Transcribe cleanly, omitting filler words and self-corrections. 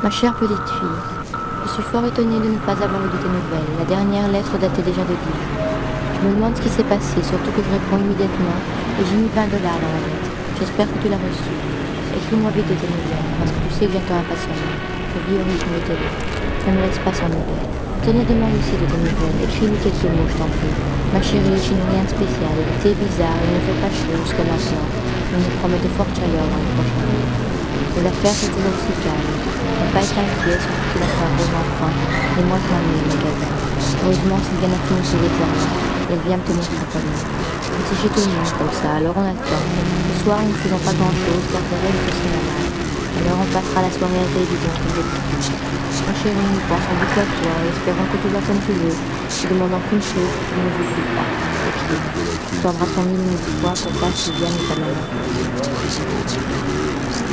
Ma chère petite fille, je suis fort étonnée de ne pas avoir eu de tes nouvelles. La dernière lettre datait déjà de Dijon. Je me demande ce qui s'est passé, surtout que je réponds immédiatement et j'ai mis 20 dollars dans la lettre. J'espère que tu l'as reçue. Écris-moi vite de tes nouvelles, parce que tu sais que j'attends impatiemment. Je vis au rythme de télé. Je ne me laisse pas sans nouvelles. Sonia demande aussi de tes nouvelles. Écris-lui quelques mots, je t'en prie. Ma chérie, je n'ai rien de spécial. L'été est bizarre, il ne fait pas chaud jusqu'à maintenant. On nous promet de fortes chaleurs dans les prochains jours. Mais l'affaire c'est toujours si calme. Ne pas être inquiet, surtout que l'affaire pose enfin. Et moi je m'ennuie, magasin. Heureusement, Sylviane a fini ses examens. Et elle vient me tenir compagnie. Mais c'est chez tout le monde comme ça, alors on attend. Ce soir, nous ne faisons pas grand-chose car Thérèse est aussi malade. Alors on passera la soirée à la télévision comme d'habitude. Ma chérie, nous pensons beaucoup à toi et espérons que tout va comme tu veux. Je demandons qu'une chose, que tu ne nous oublies pas. Écris. Tu t'embrassons mille fois pour pas Sylviane et ta maman.